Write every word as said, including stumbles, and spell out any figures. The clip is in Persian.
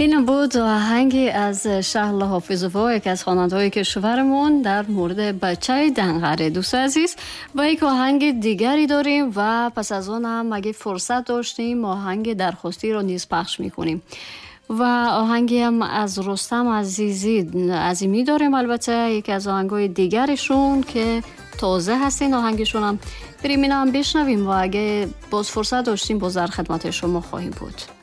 این بود آهنگی از شهلا حافظووا، یکی از خواننده‌های کشورمون در مورد بچه دنغره. دوست عزیز، و یک آهنگ دیگری داریم و پس از اون هم اگه فرصت داشتیم آهنگ درخواستی رو نیز پخش میکنیم و آهنگی هم از رستم عزیزی عظیمی داریم، البته یکی از آهنگای دیگرشون که تازه هستین آهنگشون هم بریم اینا هم بشنویم و اگه باز فرصت داشتیم باز در خدمت شما خواهیم بود.